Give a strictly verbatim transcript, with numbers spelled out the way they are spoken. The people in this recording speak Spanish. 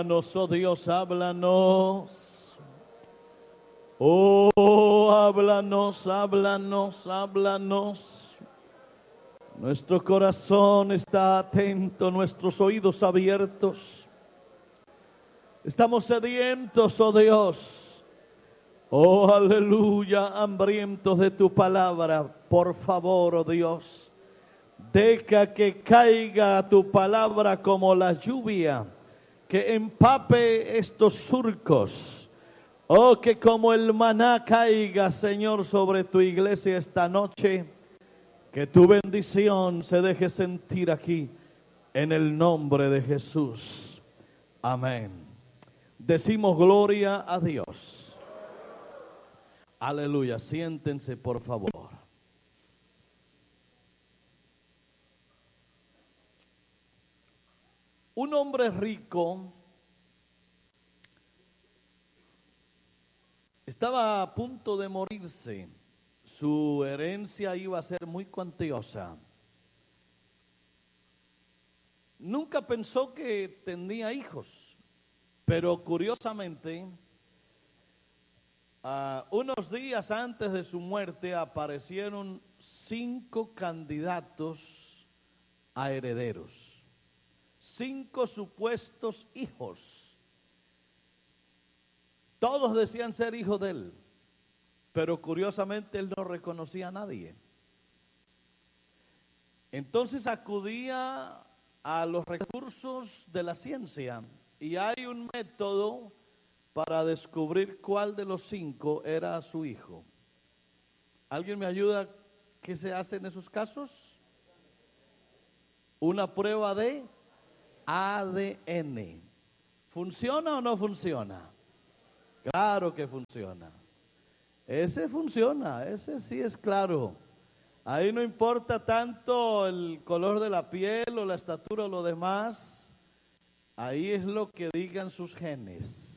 Háblanos, oh Dios, háblanos. Oh, háblanos, háblanos, háblanos. Nuestro corazón está atento, nuestros oídos abiertos. Estamos sedientos, oh Dios. Oh, aleluya, hambrientos de tu palabra. Por favor, oh Dios, deja que caiga tu palabra como la lluvia, que empape estos surcos. Oh, que como el maná caiga, Señor, sobre tu iglesia esta noche. Que tu bendición se deje sentir aquí, en el nombre de Jesús. Amén. Decimos gloria a Dios. Aleluya. Siéntense, por favor. Un hombre rico estaba a punto de morirse. Su herencia iba a ser muy cuantiosa. Nunca pensó que tenía hijos, pero curiosamente, uh, unos días antes de su muerte aparecieron cinco candidatos a herederos, cinco supuestos hijos. Todos decían ser hijos de él, pero curiosamente él no reconocía a nadie. Entonces acudía a los recursos de la ciencia y hay un método para descubrir cuál de los cinco era su hijo. ¿Alguien me ayuda? ¿Qué se hace en esos casos? Una prueba de A D N. ¿Funciona o no funciona? Claro que funciona. Ese funciona, ese sí es claro. Ahí no importa tanto el color de la piel o la estatura o lo demás. Ahí es lo que digan sus genes.